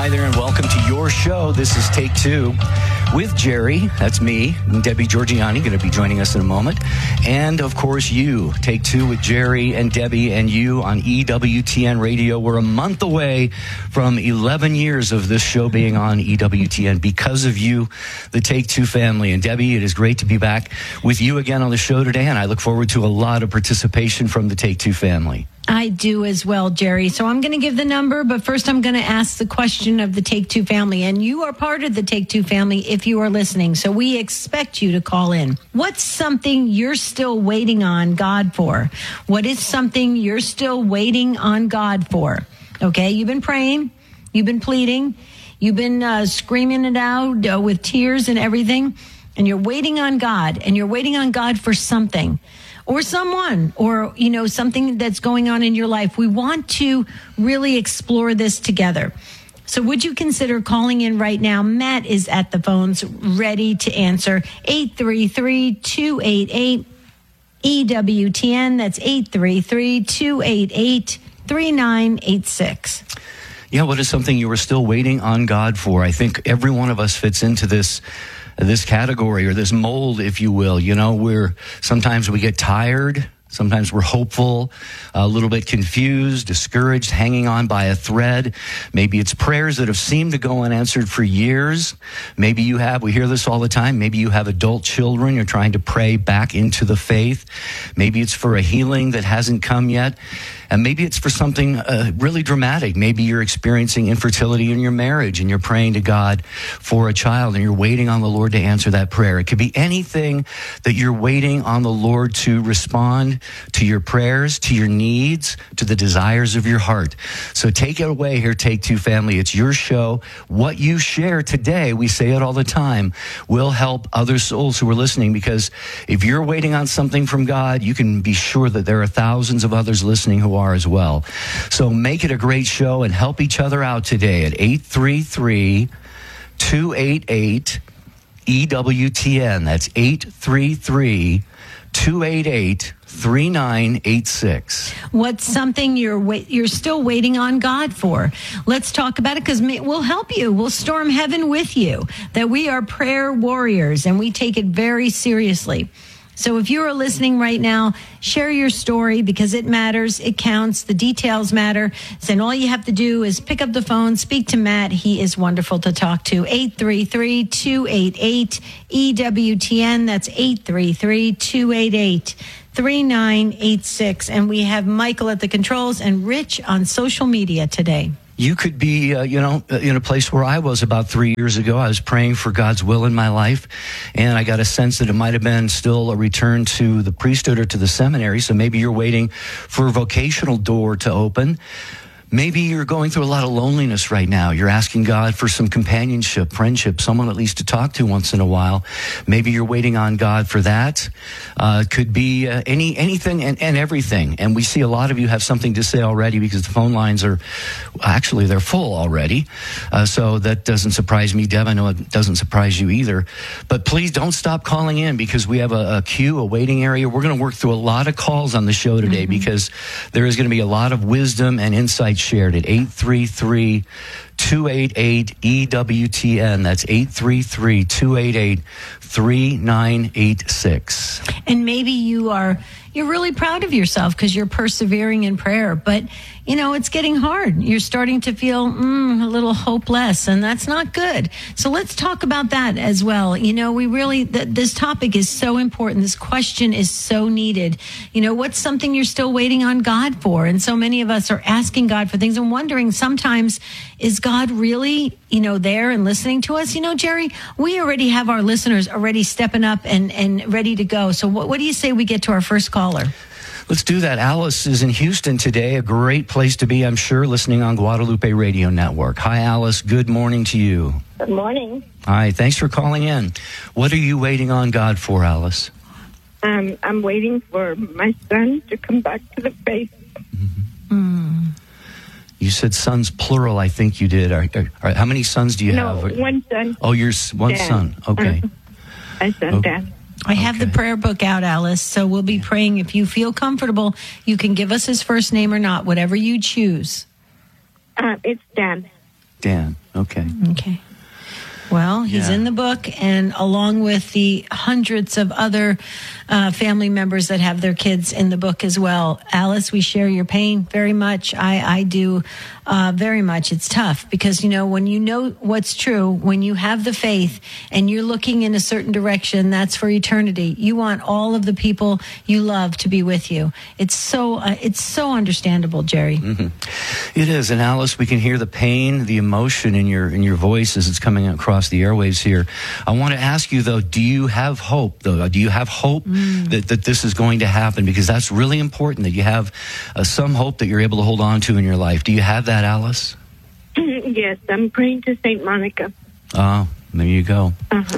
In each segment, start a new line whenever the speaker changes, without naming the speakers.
Hi there, and welcome to your show. This is Take Two with Jerry. That's me, and Debbie Georgiani, going to be joining us in a moment. And, of course, you. Take Two with Jerry and Debbie and you on EWTN Radio. We're a month away from 11 years of this show being on EWTN because of you, the Take Two family. And, Debbie, it is great to be back with you again on the show today, and I look forward to a lot of participation from the Take Two family.
I do as well, Jerry. So I'm going to give the number, but first I'm going to ask the question of the Take Two family. And you are part of the Take Two family if you are listening. So we expect you to call in. What's something you're still waiting on God for? What is something you're still waiting on God for? Okay, you've been praying. You've been pleading. You've been screaming it out with tears and everything. And you're waiting on God. And you're waiting on God for something. Or someone, or, something that's going on in your life. We want to really explore this together. So would you consider calling in right now? Matt is at the phones ready to answer. 833-288-EWTN. That's 833-288-3986.
Yeah, what is something you were still waiting on God for? I think every one of us fits into this category or this mold, if you will. Sometimes we get tired. Sometimes we're hopeful, a little bit confused, discouraged, hanging on by a thread. Maybe it's prayers that have seemed to go unanswered for years. Maybe we hear this all the time. Maybe you have adult children. You're trying to pray back into the faith. Maybe it's for a healing that hasn't come yet. And maybe it's for something really dramatic. Maybe you're experiencing infertility in your marriage and you're praying to God for a child and you're waiting on the Lord to answer that prayer. It could be anything that you're waiting on the Lord to respond to your prayers, to your needs, to the desires of your heart. So take it away here, Take Two family. It's your show. What you share today, we say it all the time, will help other souls who are listening, because if you're waiting on something from God, you can be sure that there are thousands of others listening who are as well. So make it a great show and help each other out today at 833-288-EWTN. That's 833-288-3986.
What's something you're still waiting on God for? Let's talk about it, because we'll help you. We'll storm heaven with you. That we are prayer warriors and we take it very seriously. So if you are listening right now, share your story, because it matters. It counts. The details matter. And all you have to do is pick up the phone, speak to Matt. He is wonderful to talk to. 833-288-EWTN. That's 833-288-3986. And we have Michael at the controls and Rich on social media today.
You could be, in a place where I was about 3 years ago. I was praying for God's will in my life, and I got a sense that it might have been still a return to the priesthood or to the seminary. So maybe you're waiting for a vocational door to open. Maybe you're going through a lot of loneliness right now. You're asking God for some companionship, friendship, someone at least to talk to once in a while. Maybe you're waiting on God for that. Could be anything and everything. And we see a lot of you have something to say already, because the phone lines they're full already. So that doesn't surprise me, Deb. I know it doesn't surprise you either. But please don't stop calling in, because we have a queue, a waiting area. We're going to work through a lot of calls on the show today, because there is going to be a lot of wisdom and insight shared at 833-288-EWTN. That's 833-288-3986.
And maybe you're really proud of yourself because you're persevering in prayer, but it's getting hard. You're starting to feel a little hopeless, and that's not good. So let's talk about that as well. This topic is so important. This question is so needed. What's something you're still waiting on God for? And so many of us are asking God for things and wondering sometimes, is God really, there and listening to us? Jerry, we already have our listeners already stepping up and ready to go. So what do you say we get to our first caller?
Let's do that. Alice is in Houston today, a great place to be, I'm sure, listening on Guadalupe Radio Network. Hi, Alice. Good morning to you.
Good morning.
Hi, thanks for calling in. What are you waiting on God for, Alice?
I'm waiting for my son to come back to the faith.
Mm-hmm. You said sons plural, I think you did. How many sons do you have?
No, one son.
Oh, you're one
Dad.
Son. Okay.
My son, Dad.
I have the prayer book out, Alice, so we'll be praying. If you feel comfortable, you can give us his first name or not, whatever you choose.
It's Dan.
Dan. Okay.
Okay. Well, he's
Yeah.
in the book, and along with the hundreds of other family members that have their kids in the book as well. Alice, we share your pain very much. I do very much. It's tough because, when you know what's true, when you have the faith and you're looking in a certain direction, that's for eternity. You want all of the people you love to be with you. It's so understandable, Jerry.
Mm-hmm. It is. And Alice, we can hear the pain, the emotion in your voice as it's coming across the airwaves here. I want to ask you, though, do you have hope, though? Do you have hope that this is going to happen? Because that's really important, that you have some hope that you're able to hold on to in your life. Do you have that, Alice?
Yes, I'm praying to St. Monica.
Oh, there you go.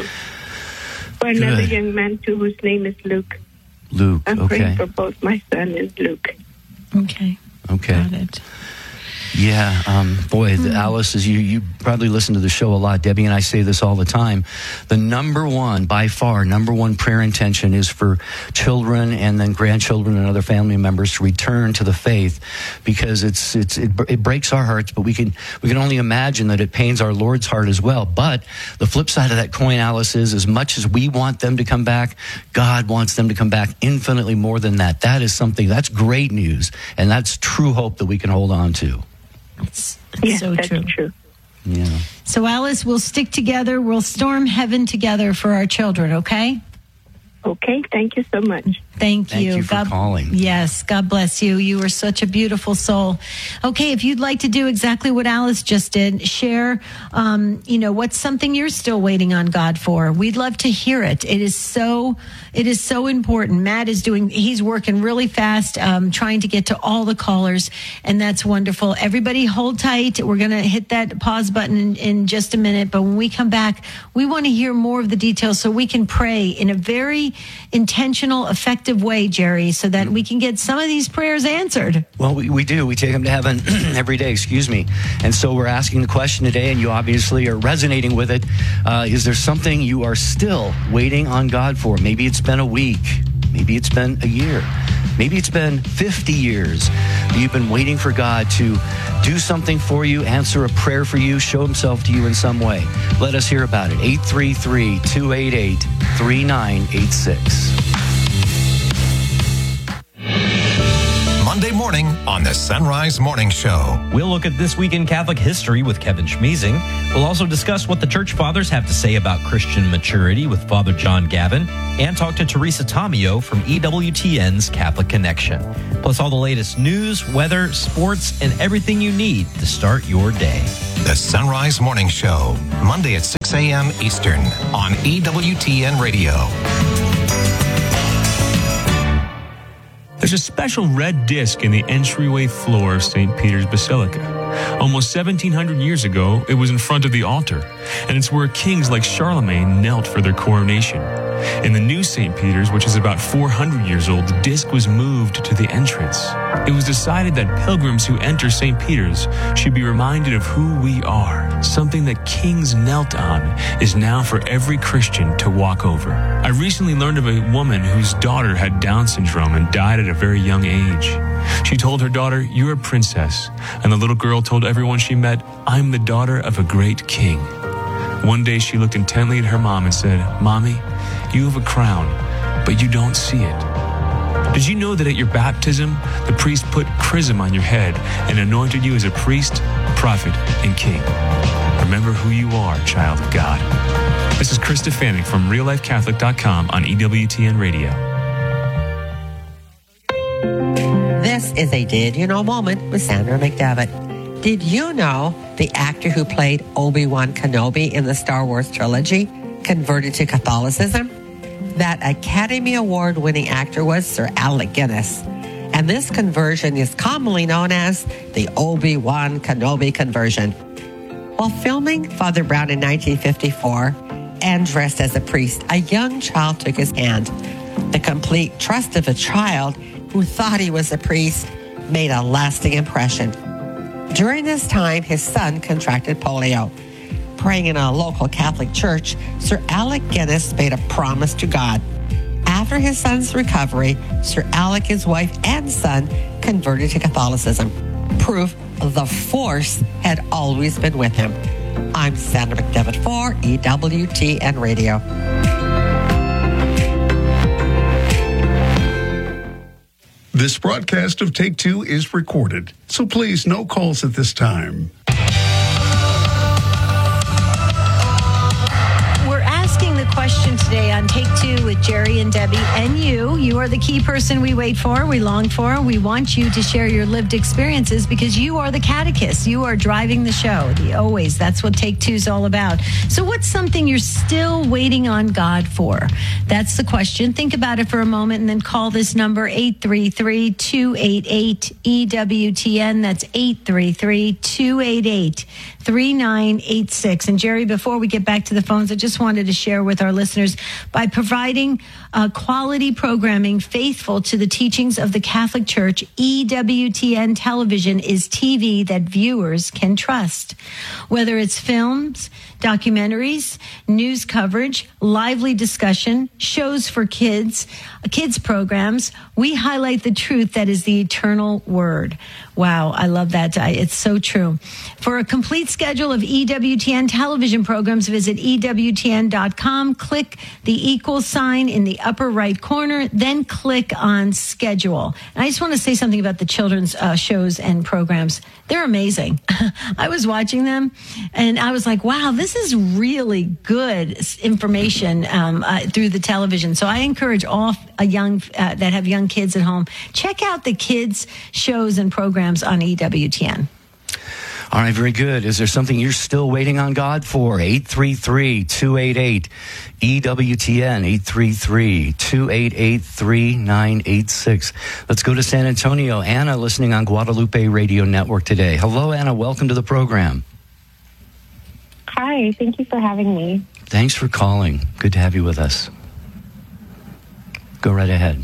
For another
Good.
young man, too, whose name is Luke.
Luke,
I'm
okay.
praying for both my son and Luke.
Okay.
Okay.
Got it.
Yeah, Alice, as you probably listen to the show a lot. Debbie and I say this all the time. The by far, number one prayer intention is for children and then grandchildren and other family members to return to the faith, because it breaks our hearts, but we can only imagine that it pains our Lord's heart as well. But the flip side of that coin, Alice, is as much as we want them to come back, God wants them to come back infinitely more than that. That is something, that's great news, and that's true hope that we can hold on to.
It's
Yes,
so
that's
true.
true.
Yeah.
So, Alice, we'll stick together. We'll storm heaven together for our children, okay?
Okay, thank you so much.
Thank you.
Thank you for calling.
Yes, God bless you. You are such a beautiful soul. Okay, if you'd like to do exactly what Alice just did, share, what's something you're still waiting on God for. We'd love to hear it. It is so important. Matt he's working really fast, trying to get to all the callers, and that's wonderful. Everybody hold tight. We're going to hit that pause button in just a minute, but when we come back, we want to hear more of the details so we can pray in a very intentional, effective way, Jerry, so that we can get some of these prayers answered.
Well, we do. We take them to heaven every day, And so we're asking the question today, and you obviously are resonating with it. Is there something you are still waiting on God for? Maybe it's been a week. Maybe it's been a year. Maybe it's been 50 years that you've been waiting for God to do something for you, answer a prayer for you, show himself to you in some way. Let us hear about it. 833-288-3986.
Monday morning on the Sunrise Morning Show.
We'll look at This Week in Catholic History with Kevin Schmeezing. We'll also discuss what the Church Fathers have to say about Christian maturity with Father John Gavin, and talk to Teresa Tomeo from EWTN's Catholic Connection. Plus all the latest news, weather, sports, and everything you need to start your day.
The Sunrise Morning Show, Monday at 6 a.m. Eastern on EWTN Radio.
There's a special red disc in the entryway floor of St. Peter's Basilica. Almost 1,700 years ago, it was in front of the altar, and it's where kings like Charlemagne knelt for their coronation. In the new St. Peter's, which is about 400 years old, the disc was moved to the entrance. It was decided that pilgrims who enter St. Peter's should be reminded of who we are. Something that kings knelt on is now for every Christian to walk over. I recently learned of a woman whose daughter had Down syndrome and died at a very young age. She told her daughter, "You're a princess." And the little girl told everyone she met, "I'm the daughter of a great king." One day she looked intently at her mom and said, "Mommy, you have a crown, but you don't see it." Did you know that at your baptism, the priest put chrism on your head and anointed you as a priest, prophet, and king? Remember who you are, child of God. This is Krista Fanning from reallifecatholic.com on EWTN Radio.
This is a Did You Know moment with Sandra McDevitt. Did you know the actor who played Obi-Wan Kenobi in the Star Wars trilogy converted to Catholicism? That Academy Award-winning actor was Sir Alec Guinness. And this conversion is commonly known as the Obi-Wan Kenobi conversion. While filming Father Brown in 1954 and dressed as a priest, a young child took his hand. The complete trust of a child who thought he was a priest made a lasting impression. During this time, his son contracted polio. Praying in a local Catholic church, Sir Alec Guinness made a promise to God. After his son's recovery, Sir Alec, his wife, and son converted to Catholicism. Proof the force had always been with him. I'm Sandra McDevitt for EWTN Radio.
This broadcast of Take Two is recorded, so please no calls at this time.
Question today on Take Two with Jerry and Debbie and you. You are the key person we wait for, we long for. We want you to share your lived experiences because you are the catechist. You are driving the show. Always. That's what Take Two is all about. So what's something you're still waiting on God for? That's the question. Think about it for a moment and then call this number 833-288-EWTN. That's 833-288-3986. And Jerry, before we get back to the phones, I just wanted to share with our listeners by providing quality programming faithful to the teachings of the Catholic Church. EWTN television is TV that viewers can trust. Whether it's films, documentaries, news coverage, lively discussion, shows for kids programs, we highlight the truth that is the eternal word. Wow, I love that. It's so true. For a complete schedule of EWTN television programs, visit EWTN.com, click the equal sign in the upper right corner, then click on schedule. And I just want to say something about the children's shows and programs. They're amazing. I was watching them and I was like, wow, this is really good information through the television. So I encourage all that have young kids at home, check out the kids' shows and programs on EWTN.
All right, very good. Is there something you're still waiting on God for? 833-288-EWTN, 833-288-3986. Let's go to San Antonio. Anna, listening on Guadalupe Radio Network today. Hello, Anna. Welcome to the program.
Hi. Thank you for having me.
Thanks for calling. Good to have you with us. Go right ahead.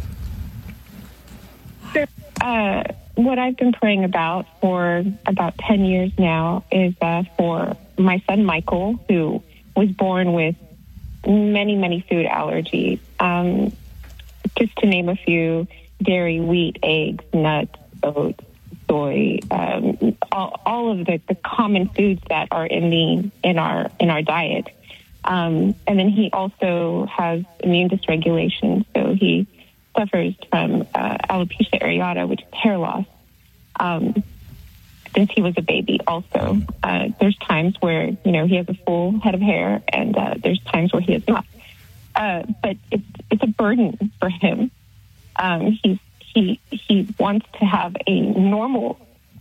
What I've been praying about for about 10 years now is for my son Michael, who was born with many, many food allergies. Just to name a few: dairy, wheat, eggs, nuts, oats, soy, all of the common foods that are in our diet. And then he also has immune dysregulation, so he suffers from alopecia areata, which is hair loss, since he was a baby also. There's times where, he has a full head of hair, and there's times where he is not. But it's a burden for him. He wants to have a normal,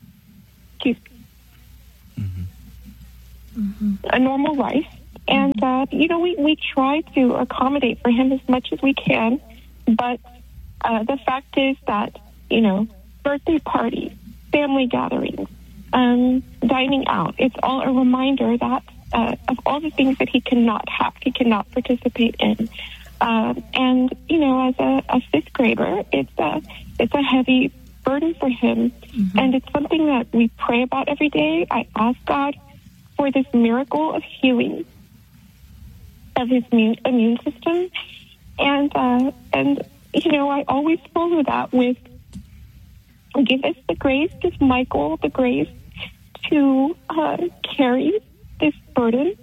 a normal life. And, we try to accommodate for him as much as we can, but the fact is that, birthday parties, family gatherings, dining out, it's all a reminder that of all the things that he cannot have, he cannot participate in. And, as a fifth grader, it's a heavy burden for him. Mm-hmm. And it's something that we pray about every day. I ask God for this miracle of healing of his immune system. And I always follow that with, give us the grace, give Michael the grace to carry this burden,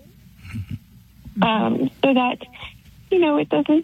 so that, it doesn't,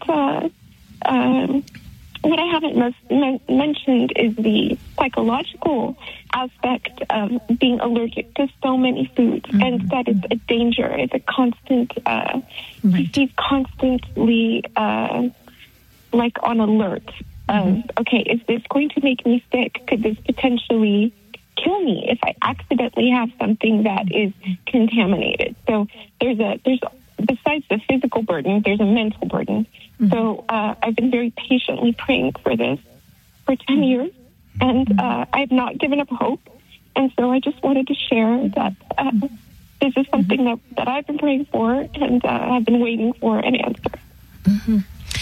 what I haven't mentioned is the psychological aspect of being allergic to so many foods, and that it's a danger. It's a constant, he's constantly like on alert of, okay, is this going to make me sick? Could this potentially kill me if I accidentally have something that is contaminated? So there's besides the physical burden, there's a mental burden. Mm-hmm. So I've been very patiently praying for this for 10 years, and I've not given up hope. And so I just wanted to share that this is something that I've been praying for, and I've been waiting for an answer.
Mm-hmm.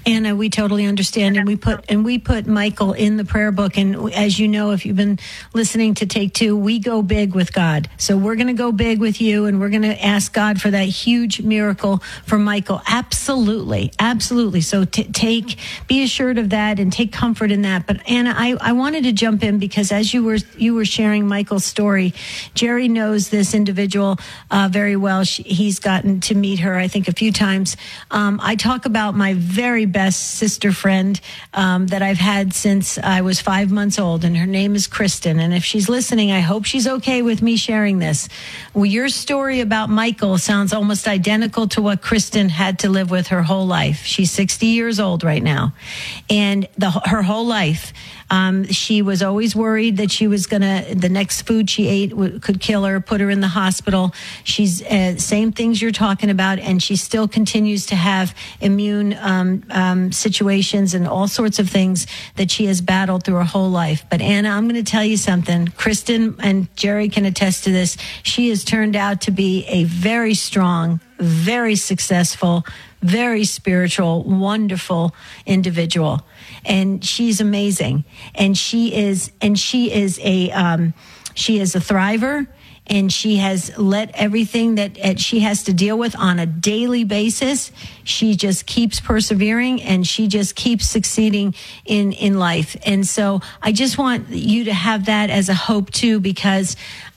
Anna, we totally understand, and we put Michael in the prayer book. And as you know, if you've been listening to Take Two, we go big with God. So we're going to go big with you, and we're going to ask God for that huge miracle for Michael. Absolutely, absolutely. So be assured of that and take comfort in that. But Anna, I wanted to jump in because as you were sharing Michael's story, Jerry knows this individual very well. He's gotten to meet her, I think, a few times. I talk about my very best sister friend that I've had since I was 5 months old, and her name is Kristen. And if she's listening, I hope she's okay with me sharing this. Well, your story about Michael sounds almost identical to what Kristen had to live with her whole life. She's 60 years old right now, and her whole life, she was always worried that the next food she ate could kill her, put her in the hospital. She's same things you're talking about, and she still continues to have immune situations and all sorts of things that she has battled through her whole life. But Anna, I'm going to tell you something. Kristen and Jerry can attest to this. She has turned out to be a very strong, very successful, very spiritual, wonderful individual. And she's amazing. And she is a thriver. And she has let everything that she has to deal with on a daily basis. She just keeps persevering, and she just keeps succeeding in life. And so I just want you to have that as a hope too, because,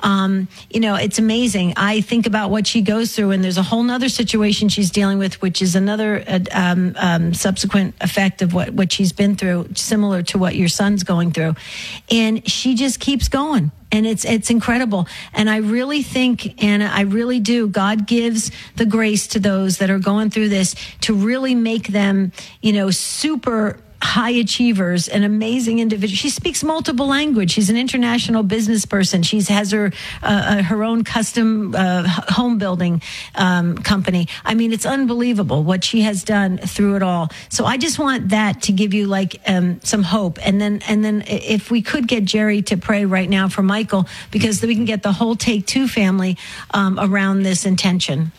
it's amazing. I think about what she goes through, and there's a whole nother situation she's dealing with, which is another subsequent effect of what she's been through, similar to what your son's going through. And she just keeps going. And it's incredible. And I really think, Anna, I really do, God gives the grace to those that are going through this to really make them, super high achievers and amazing individuals. She speaks multiple languages. She's an international business person. She has her own custom home building company. I mean, it's unbelievable what she has done through it all. So I just want that to give you some hope. And then if we could get Jerry to pray right now for Michael, because we can get the whole Take Two family around this intention.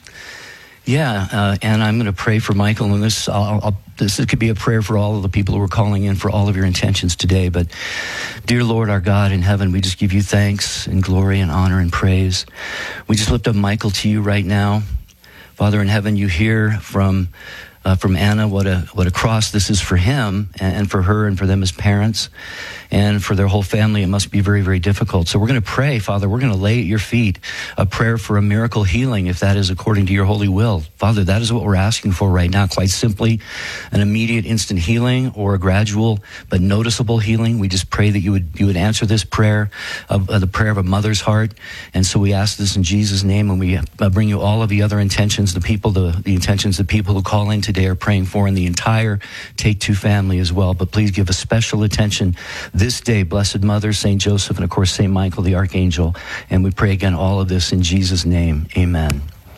Yeah, and I'm going to pray for Michael, and this could be a prayer for all of the people who are calling in for all of your intentions today. But dear Lord, our God in heaven, we just give you thanks and glory and honor and praise. We just lift up Michael to you right now. Father in heaven, you hear from Anna what a cross this is for him and for her and for them as parents and for their whole family. It must be very, very difficult. So we're going to pray, Father. We're going to lay at your feet a prayer for a miracle healing, if that is according to your holy will. Father, that is what we're asking for right now. Quite simply, an immediate, instant healing or a gradual but noticeable healing. We just pray that you would answer this prayer, the prayer of a mother's heart. And so we ask this in Jesus' name, and we bring you all of the other intentions, the intentions the people who call in today are praying for, and the entire Take Two family as well. But please give us special attention this day, Blessed Mother, St. Joseph, and of course St. Michael the Archangel. And we pray again all of this in Jesus' name. Amen.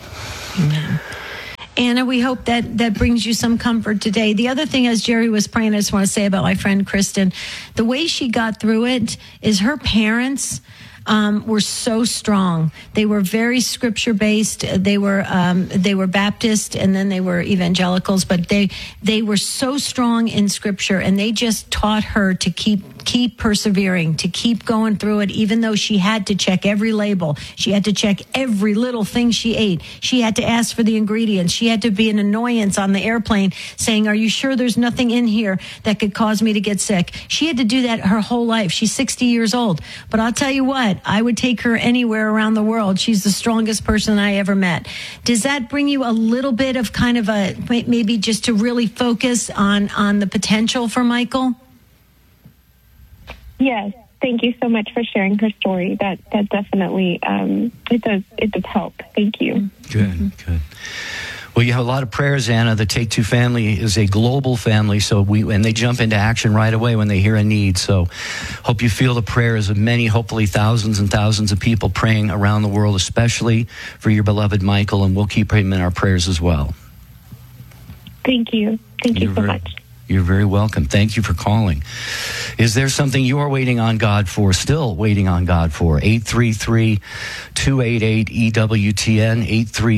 Amen. Anna, we hope that brings you some comfort today. The other thing, as Jerry was praying, I just want to say about my friend Kristen, the way she got through it is her parents were so strong. They were very scripture based. They were Baptist, and then they were evangelicals, but they were so strong in scripture, and they just taught her to keep persevering, to keep going through it, even though she had to check every label. She had to check every little thing she ate. She had to ask for the ingredients. She had to be an annoyance on the airplane saying, are you sure there's nothing in here that could cause me to get sick? She had to do that her whole life. She's 60 years old. But I'll tell you what, I would take her anywhere around the world. She's the strongest person I ever met. Does that bring you a little bit of kind of maybe just to really focus on the potential for Michael?
Yes, thank you so much for sharing her story. That definitely it does help. Thank you.
Good. Well, you have a lot of prayers, Anna. The Take Two family is a global family, and they jump into action right away when they hear a need. So hope you feel the prayers of many, hopefully thousands and thousands of people praying around the world, especially for your beloved Michael, and we'll keep him in our prayers as well.
Thank you. Thank you so much.
You're very welcome. Thank you for calling. Is there something you're waiting on God for, still waiting on God for? 833-288-EWTN,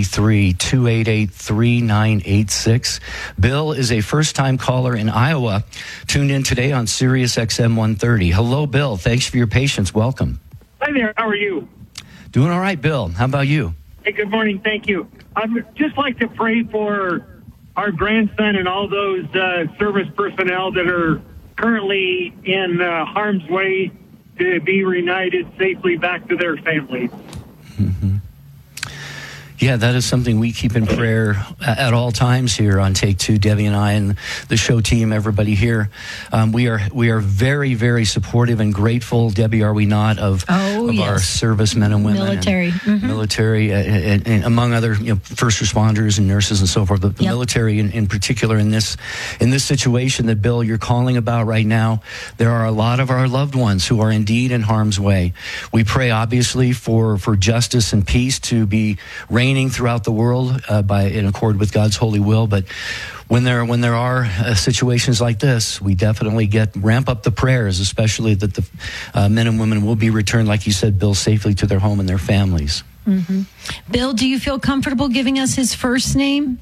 833-288-3986. Bill is a first-time caller in Iowa, tuned in today on Sirius XM 130. Hello, Bill. Thanks for your patience. Welcome.
Hi there. How are you?
Doing all right, Bill. How about you?
Hey, good morning. Thank you. I'd just like to pray for our grandson and all those service personnel that are currently in harm's way to be reunited safely back to their families.
Mm-hmm. Yeah, that is something we keep in prayer at all times here on Take Two. Debbie and I and the show team, everybody here, we are very, very supportive and grateful. Debbie, are we not, of our servicemen and women,
military,
military, and among other first responders and nurses and so forth. But the military, in particular, in this situation that Bill you're calling about right now, there are a lot of our loved ones who are indeed in harm's way. We pray obviously for justice and peace to be reigning throughout the world in accord with God's holy will. But when there are situations like this, we definitely ramp up the prayers, especially that the men and women will be returned, like you said, Bill, safely to their home and their families.
Mm-hmm. Bill, do you feel comfortable giving us his first name?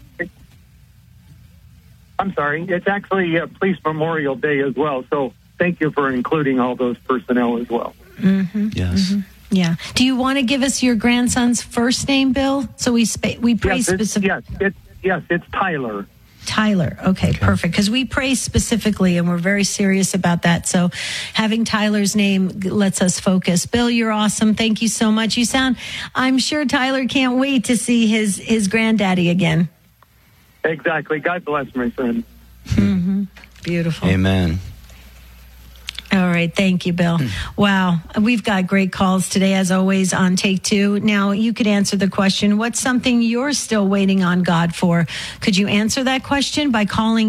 I'm sorry. It's actually Police Memorial Day as well. So thank you for including all those personnel as well.
Mm-hmm.
Yes.
Mm-hmm. Yeah. Do you want to give us your grandson's first name, Bill? So we pray specifically.
Yes, it's Tyler.
Tyler. Okay, perfect. Because we pray specifically, and we're very serious about that. So having Tyler's name lets us focus. Bill, you're awesome. Thank you so much. I'm sure Tyler can't wait to see his granddaddy again.
Exactly. God bless, my friend.
Mm-hmm. Beautiful.
Amen.
All right. Thank you, Bill. Wow. We've got great calls today, as always, on Take Two. Now, you could answer the question, what's something you're still waiting on God for? Could you answer that question by calling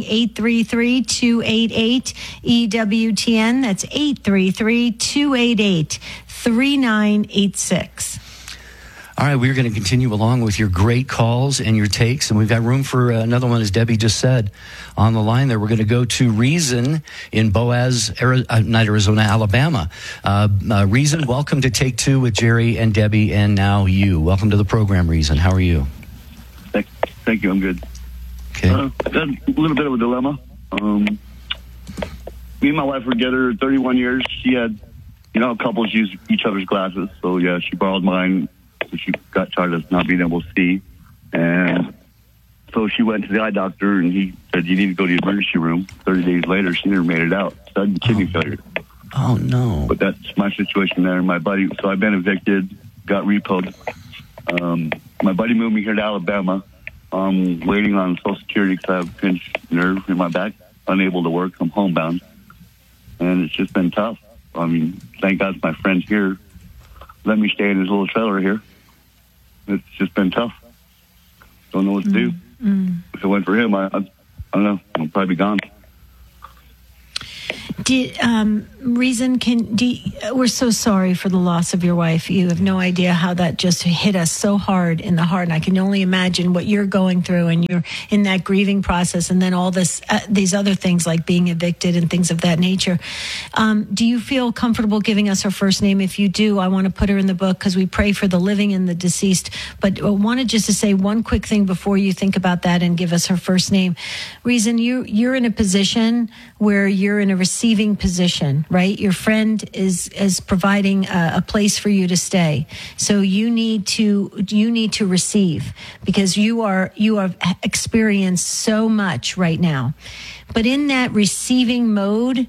833-288-EWTN? That's 833-288-3986.
All right, we're going to continue along with your great calls and your takes, and we've got room for another one, as Debbie just said, on the line there. We're going to go to Reason in Boaz, Arizona, Alabama. Reason, welcome to Take Two with Jerry and Debbie, and now you. Welcome to the program, Reason. How are you?
Thank you. I'm good.
Okay.
Got a little bit of a dilemma. Me and my wife were together 31 years. She had, couples use each other's glasses, so yeah, she borrowed mine. She got tired of not being able to see, and so she went to the eye doctor, and he said, you need to go to the emergency room. 30 days later, she never made it out. Sudden kidney failure.
Oh, no.
But that's my situation there. My buddy, so I've been evicted, got repoed. My buddy moved me here to Alabama. I'm waiting on Social Security because I have a pinched nerve in my back, unable to work. I'm homebound, and it's just been tough. I mean, thank God my friends here let me stay in his little trailer here. It's just been tough. Don't know what to do. If it went for him, I don't know. I'll probably be gone.
Reason, we're so sorry for the loss of your wife. You have no idea how that just hit us so hard in the heart. And I can only imagine what you're going through, and you're in that grieving process, and then all these other things like being evicted and things of that nature. Do you feel comfortable giving us her first name? If you do, I want to put her in the book because we pray for the living and the deceased. But I wanted just to say one quick thing before you think about that and give us her first name. Reason, you're in a position where you're in a receiving position, right? Your friend is providing a place for you to stay. So you need to receive, because you have experienced so much right now. But in that receiving mode,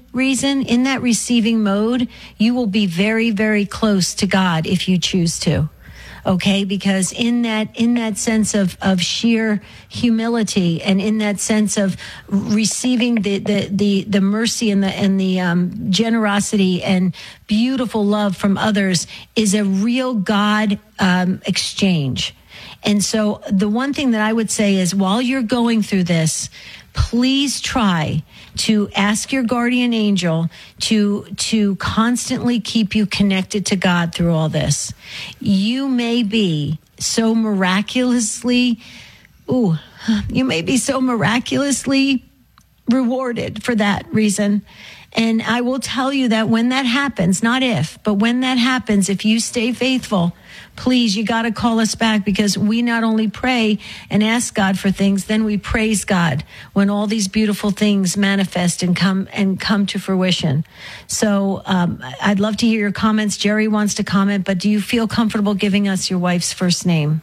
you will be very, very close to God if you choose to. Okay, because in that sense of sheer humility, and in that sense of receiving the mercy and the generosity and beautiful love from others, is a real God exchange. And so the one thing that I would say is, while you're going through this, please try to ask your guardian angel to constantly keep you connected to God through all this. You may be so miraculously rewarded for that reason. And I will tell you that when that happens, not if, but when that happens, if you stay faithful, please, you got to call us back, because we not only pray and ask God for things, then we praise God when all these beautiful things manifest and come to fruition. So I'd love to hear your comments. Jerry wants to comment, but do you feel comfortable giving us your wife's first name?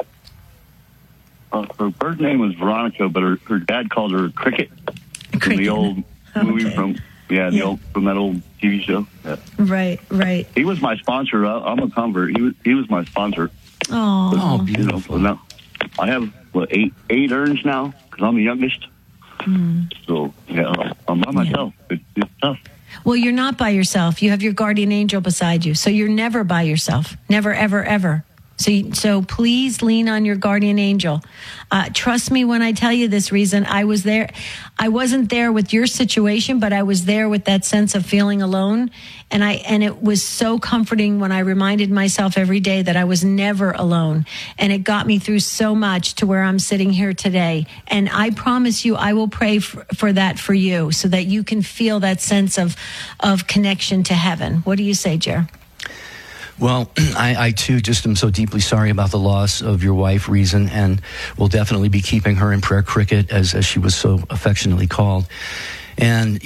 Her birth name was Veronica, but her dad called her Cricket. From the old movie from that old TV show. Yeah.
Right.
He was my sponsor. I'm a convert. He was my sponsor.
Oh,
beautiful. Now I have eight urns now because I'm the youngest. So I'm by myself. It's tough.
Well, you're not by yourself. You have your guardian angel beside you, so you're never by yourself. Never, ever, ever. So please lean on your guardian angel. Trust me when I tell you this, reason. I was there. I wasn't there with your situation, but I was there with that sense of feeling alone. And it was so comforting when I reminded myself every day that I was never alone. And it got me through so much to where I'm sitting here today. And I promise you, I will pray for that for you, so that you can feel that sense of connection to heaven. What do you say, Jer?
Well, I too just am so deeply sorry about the loss of your wife, Reason, and we'll definitely be keeping her in prayer, Cricket, as she was so affectionately called. And,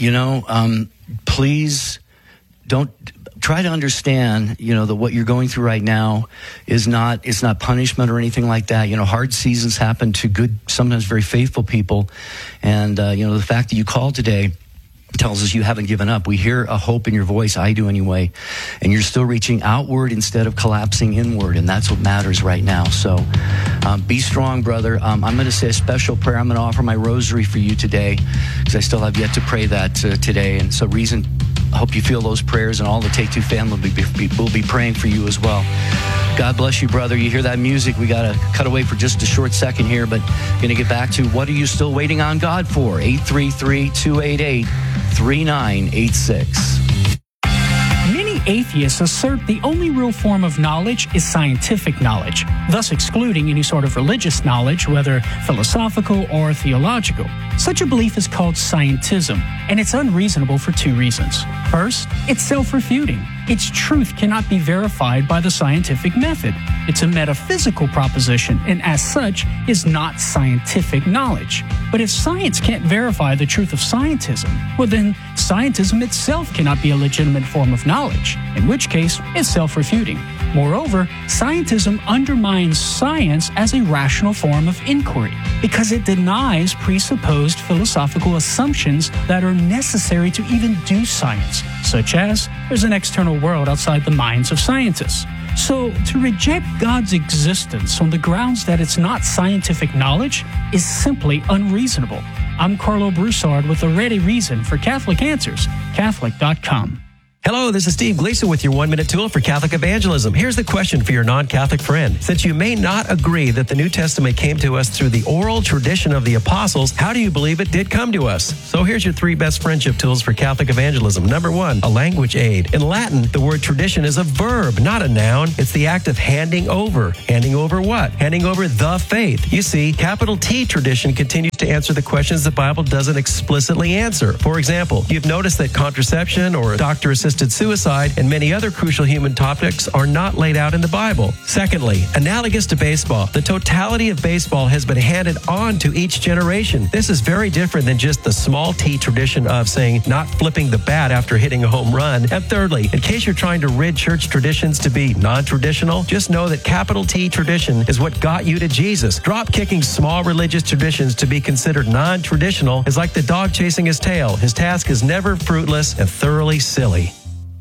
please don't try to understand, that what you're going through right now it's not punishment or anything like that. Hard seasons happen to good, sometimes very faithful people. And, the fact that you called today tells us you haven't given up. We hear a hope in your voice. I do anyway. And you're still reaching outward instead of collapsing inward. And that's what matters right now. So be strong, brother. I'm going to say a special prayer. I'm going to offer my rosary for you today, because I still have yet to pray that today. And so, Reason, I hope you feel those prayers, and all the Take Two family will be praying for you as well. God bless you, brother. You hear that music? We got to cut away for just a short second here, but going to get back to what are you still waiting on God for? 833-288-3986.
Many atheists assert the only real form of knowledge is scientific knowledge, thus excluding any sort of religious knowledge, whether philosophical or theological. Such a belief is called scientism, and it's unreasonable for two reasons. First, it's self-refuting. Its truth cannot be verified by the scientific method. It's a metaphysical proposition, and as such, is not scientific knowledge. But if science can't verify the truth of scientism, well then, scientism itself cannot be a legitimate form of knowledge, in which case, it's self-refuting. Moreover, scientism undermines science as a rational form of inquiry, because it denies presupposed philosophical assumptions that are necessary to even do science, such as there's an external world outside the minds of scientists. So, to reject God's existence on the grounds that it's not scientific knowledge is simply unreasonable. I'm Carlo Broussard with a ready reason for Catholic Answers, Catholic.com.
Hello, this is Steve Gleason with your 1-minute tool for Catholic evangelism. Here's the question for your non-Catholic friend. Since you may not agree that the New Testament came to us through the oral tradition of the apostles, how do you believe it did come to us? So here's your 3 best friendship tools for Catholic evangelism. Number 1, a language aid. In Latin, the word tradition is a verb, not a noun. It's the act of handing over. Handing over what? Handing over the faith. You see, capital T tradition continues to answer the questions the Bible doesn't explicitly answer. For example, you've noticed that contraception or doctor-assisted suicide and many other crucial human topics are not laid out in the Bible. Secondly, analogous to baseball, the totality of baseball has been handed on to each generation. This is very different than just the small T tradition of saying not flipping the bat after hitting a home run. And thirdly, in case you're trying to rid church traditions to be non-traditional, just know that capital T tradition is what got you to Jesus. Drop kicking small religious traditions to be considered non-traditional is like the dog chasing his tail. His task is never fruitless and thoroughly silly.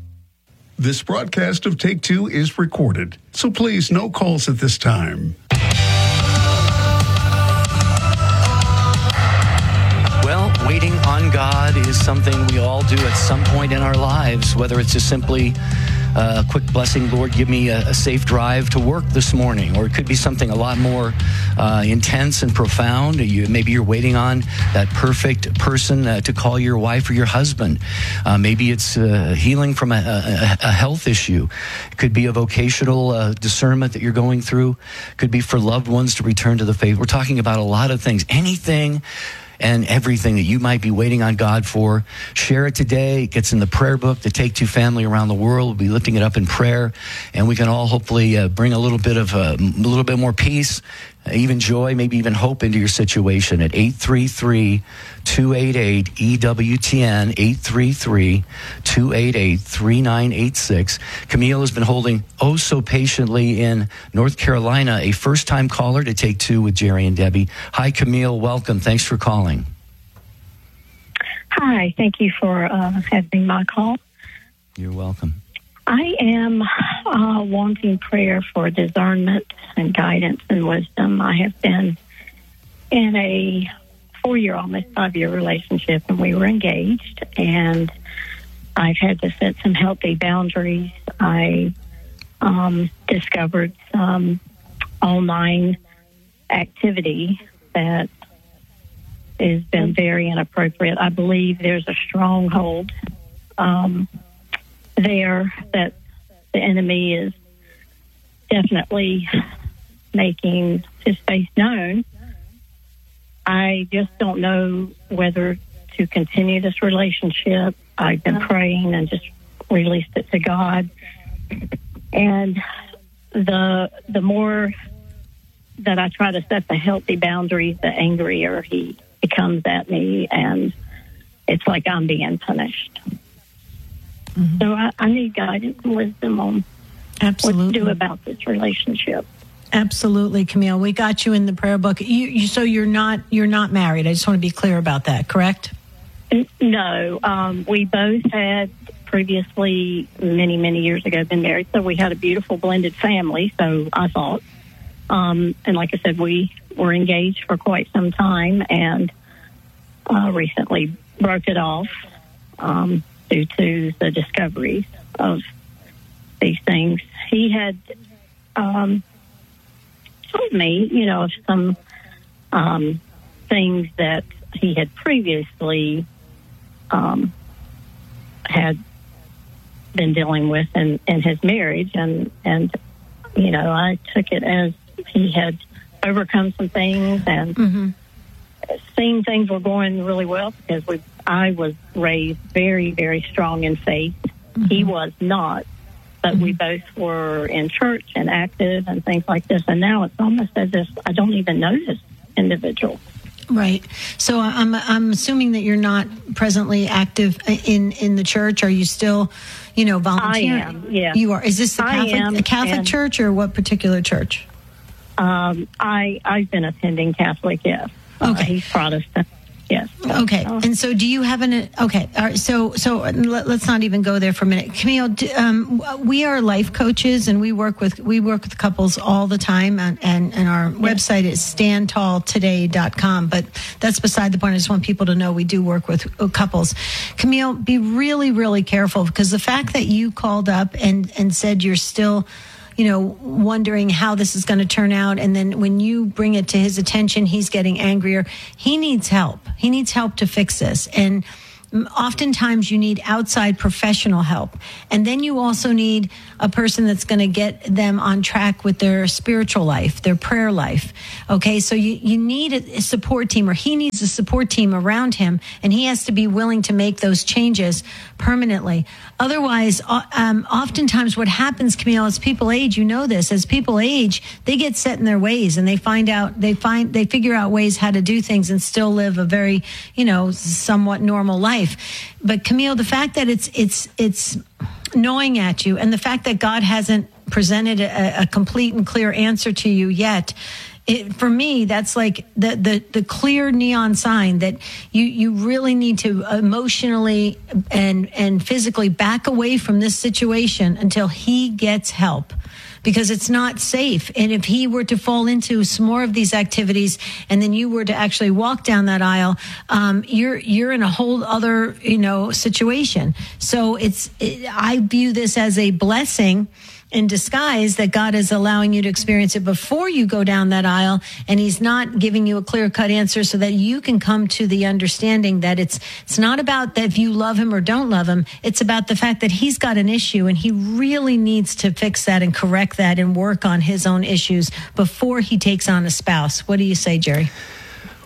This broadcast of Take Two is recorded, so please, no calls at this time.
Well, waiting on God is something we all do at some point in our lives, whether it's just simply a quick blessing, Lord, give me a safe drive to work this morning, or it could be something a lot more intense and profound. Maybe you're waiting on that perfect person to call your wife or your husband. Maybe it's healing from a health issue. It could be a vocational discernment that you're going through. It could be for loved ones to return to the faith. We're talking about a lot of things. Anything and everything that you might be waiting on God for. Share it today. It gets in the prayer book. The Take Two family around the world will be lifting it up in prayer, and we can all hopefully bring a little bit more peace, even joy, maybe even hope into your situation at 833-288-EWTN, 833-288-3986. Camille has been holding so patiently in North Carolina, a first-time caller to Take Two with Jerry and Debbie. Hi, Camille. Welcome. Thanks for calling.
Hi. Thank you for having my call.
You're welcome.
I am wanting prayer for discernment and guidance and wisdom. I have been in a 4-year, almost 5-year relationship, and we were engaged, and I've had to set some healthy boundaries. I discovered some online activity that has been very inappropriate. I believe there's a stronghold there that the enemy is definitely making his face known. I just don't know whether to continue this relationship. I've been praying and just released it to God. And the more that I try to set the healthy boundaries, the angrier he becomes at me, and it's like I'm being punished. Mm-hmm. So I need guidance and wisdom on what to do about this relationship.
Absolutely, Camille. We got you in the prayer book. So you're not married. I just want to be clear about that. Correct?
No. We both had previously, many years ago, been married. So we had a beautiful blended family. So I thought, and like I said, we were engaged for quite some time, and recently broke it off due to the discoveries of these things. He had told me, of some things that he had previously had been dealing with in his marriage, and I took it as he had overcome some things and seen things were going really well, because I was raised very, very strong in faith. Mm-hmm. He was not, but we both were in church and active and things like this. And now it's almost as if I don't even know this individual.
Right. So I'm assuming that you're not presently active in the church. Are you still, volunteering?
I am. Yeah.
You are. Is this a Catholic church, or what particular church?
I've been attending Catholic. Yes.
Okay.
He's Protestant. Yes.
Okay. And so do you have okay. All right. So let's not even go there for a minute. Camille, we are life coaches, and we work with couples all the time, and our website is standtalltoday.com, but that's beside the point. I just want people to know we do work with couples. Camille, be really, really careful, because the fact that you called up and said you're still wondering how this is going to turn out. And then when you bring it to his attention, he's getting angrier. He needs help. He needs help to fix this. And oftentimes you need outside professional help. And then you also need a person that's going to get them on track with their spiritual life, their prayer life. Okay, so you need a support team, or he needs a support team around him, and he has to be willing to make those changes permanently. Otherwise, oftentimes what happens, Camille, as people age, as people age, they get set in their ways, and they figure out ways how to do things and still live a very, somewhat normal life. But Camille, the fact that it's gnawing at you, and the fact that God hasn't presented a complete and clear answer to you yet, for me, that's like the clear neon sign that you really need to emotionally and physically back away from this situation until he gets help, because it's not safe. And if he were to fall into some more of these activities, and then you were to actually walk down that aisle, you're in a whole other situation. So I view this as a blessing in disguise, that God is allowing you to experience it before you go down that aisle, and he's not giving you a clear-cut answer, so that you can come to the understanding that it's not about that if you love him or don't love him. It's about the fact that he's got an issue, and he really needs to fix that and correct that and work on his own issues before he takes on a spouse. What do you say, Jerry?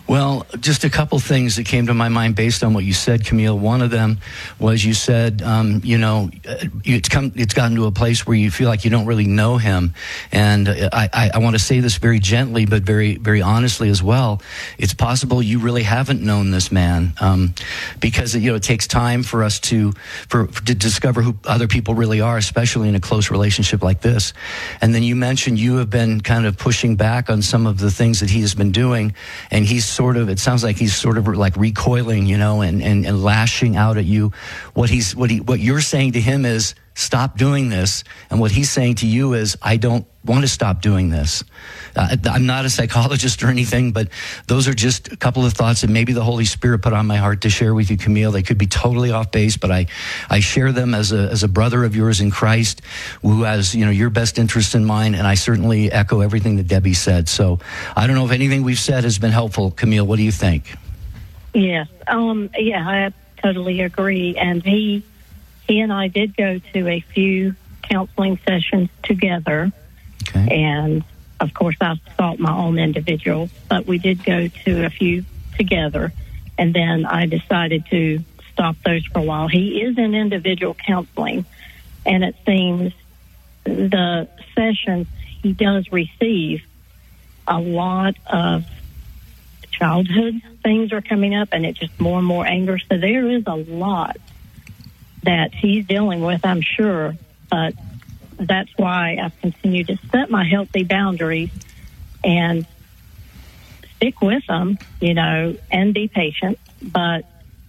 Well, just a couple things that came to my mind based on what you said, Camille. One of them was you said, it's gotten to a place where you feel like you don't really know him. And I want to say this very gently, but very, very honestly as well. It's possible you really haven't known this man, because it takes time for us to discover who other people really are, especially in a close relationship like this. And then you mentioned you have been kind of pushing back on some of the things that he has been doing, and it sounds like he's sort of like recoiling, and lashing out at you. What you're saying to him is, stop doing this. And what he's saying to you is, I don't want to stop doing this. I'm not a psychologist or anything, but those are just a couple of thoughts that maybe the Holy Spirit put on my heart to share with you, Camille. They could be totally off base, but I share them as a brother of yours in Christ who has, your best interest in mind, and I certainly echo everything that Debbie said. So I don't know if anything we've said has been helpful. Camille, what do you think?
Yes. I totally agree. And he and I did go to a few counseling sessions together.
Okay.
And of course, I sought my own individual, but we did go to a few together. And then I decided to stop those for a while. He is in individual counseling, and it seems the sessions he does receive, a lot of childhood things are coming up, and it's just more and more anger. So there is a lot that he's dealing with, I'm sure, but that's why I've continued to set my healthy boundaries and stick with them, and be patient. But,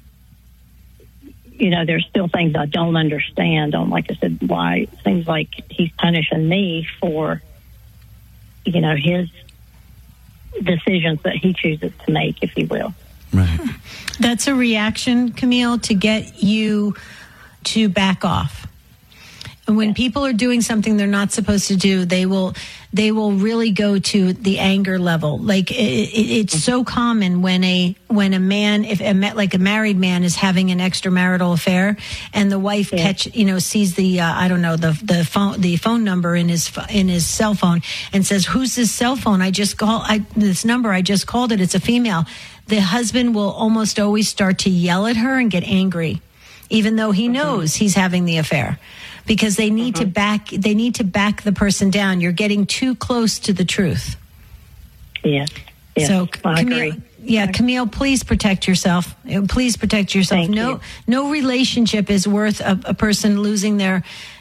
there's still things I don't understand on, like I said, why it seems like he's punishing me for, his decisions that he chooses to make, if you will.
Right.
That's a reaction, Camille, to get you to back off. And when people are doing something they're not supposed to do, they will really go to the anger level. Like it's so common when a man, like a married man, is having an extramarital affair, and the wife sees the phone number in his cell phone and says, "Who's this cell phone? This number. I just called it. It's a female." The husband will almost always start to yell at her and get angry, even though he knows he's having the affair. Because they need to back the person down. You're getting too close to the truth.
Yes.
So,
I
Camille,
agree.
Camille, please protect yourself. Please protect yourself.
Thank you.
No relationship is worth a person losing their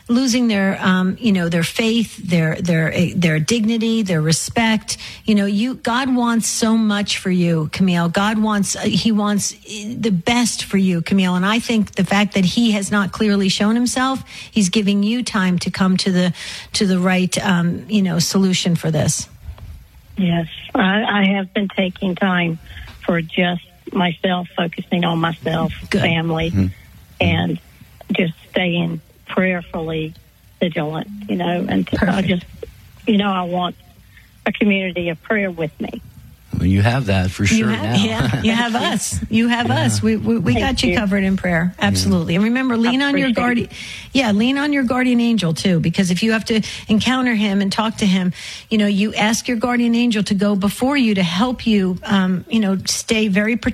faith, their dignity, their respect. God wants so much for you, Camille. He wants the best for you, Camille. And I think the fact that he has not clearly shown himself, he's giving you time to come to the right, solution for this.
Yes, I have been taking time for just myself, focusing on myself, family, and just staying prayerfully vigilant, and I just, I want a community of prayer with me.
Well, you have that for sure now.
Yeah, you have us. You have us. We got you covered in prayer. Absolutely. And remember, lean on your guardian. Yeah, lean on your guardian angel too, because if you have to encounter him and talk to him, you ask your guardian angel to go before you to help you, stay very protected.